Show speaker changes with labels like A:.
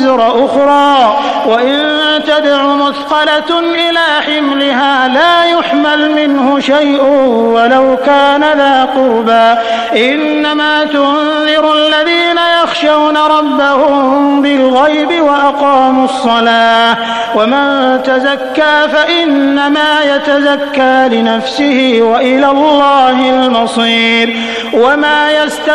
A: وزر أخرى وإن تدع مثقلة إلى حملها لا يحمل منه شيء ولو كان ذا قربى إنما تنذر الذين يخشون ربهم بالغيب وأقاموا الصلاة ومن تزكى فإنما يتزكى لنفسه وإلى الله المصير وما